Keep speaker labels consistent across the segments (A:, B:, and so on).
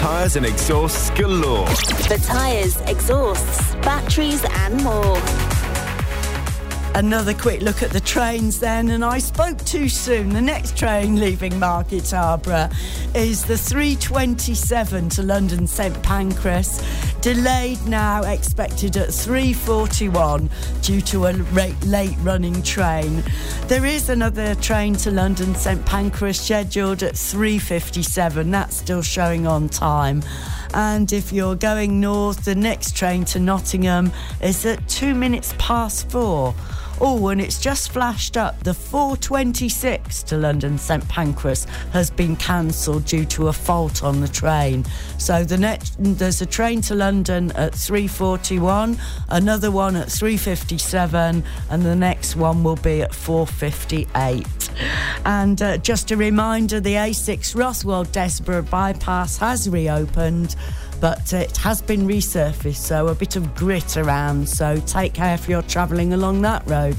A: tyres and exhausts galore.
B: For tyres, exhausts, batteries and more.
C: Another quick look at the trains then, and I spoke too soon. The next train leaving Market Harborough is the 3:27 to London St Pancras. Delayed now, expected at 3:41 due to a late running train. There is another train to London St Pancras scheduled at 3:57. That's still showing on time. And if you're going north, the next train to Nottingham is at 2 minutes past 4. Oh, and it's just flashed up. The 4:26 to London St Pancras has been cancelled due to a fault on the train. So there's a train to London at 3:41, another one at 3:57, and the next one will be at 4:58. And just a reminder, the A6 Rothwell Desborough bypass has reopened, but it has been resurfaced, so a bit of grit around, so take care if you're travelling along that road.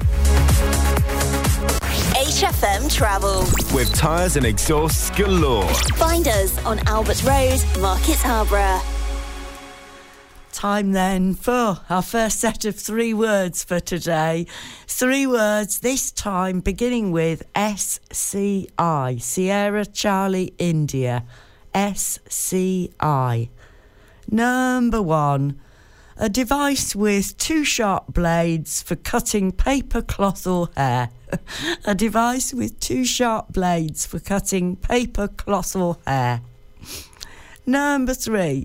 B: HFM Travel.
A: With tyres and exhausts galore.
B: Find us on Albert Road, Market Harborough.
C: Time then for our first set of 3 words for today. 3 words, this time beginning with SCI, Sierra Charlie India. SCI. Number 1, a device with 2 sharp blades for cutting paper, cloth or hair. A device with 2 sharp blades for cutting paper, cloth or hair. Number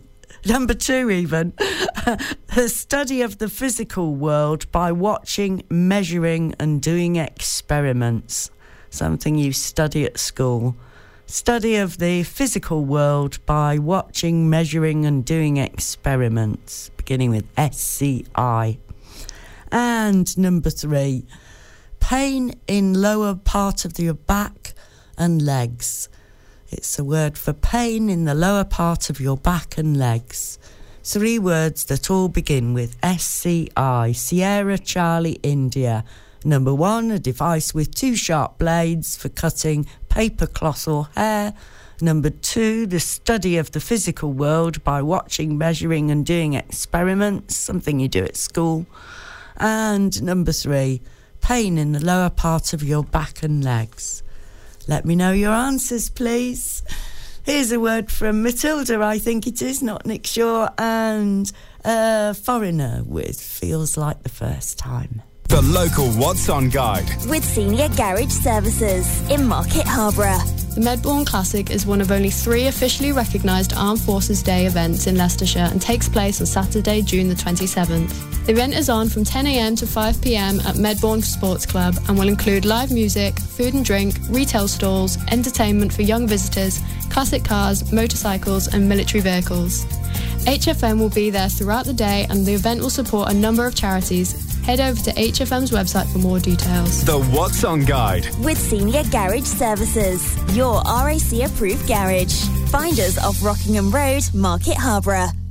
C: 2 even, a study of the physical world by watching, measuring and doing experiments. Something you study at school. Study of the physical world by watching, measuring and doing experiments, beginning with SCI. And number 3, pain in lower part of your back and legs. It's a word for pain in the lower part of your back and legs. 3 words that all begin with SCI, Sierra Charlie India. Number 1, a device with 2 sharp blades for cutting paper, cloth or hair. Number 2, the study of the physical world by watching, measuring and doing experiments, something you do at school. And number 3, pain in the lower part of your back and legs. Let me know your answers, please. Here's a word from Matilda, I think it is, not Nick Shaw, and a Foreigner with Feels Like the First Time.
A: The local What's On guide.
B: With Senior Garage Services in Market Harborough.
D: The Medbourne Classic is one of only 3 officially recognised Armed Forces Day events in Leicestershire and takes place on Saturday, June the 27th. The event is on from 10 a.m. to 5 p.m. at Medbourne Sports Club and will include live music, food and drink, retail stalls, entertainment for young visitors, classic cars, motorcycles and military vehicles. HFM will be there throughout the day and the event will support a number of charities. Head over to HFM's website for more details.
A: The What's On guide.
B: With Senior Garage Services, your RAC approved garage. Find us off Rockingham Road, Market Harborough.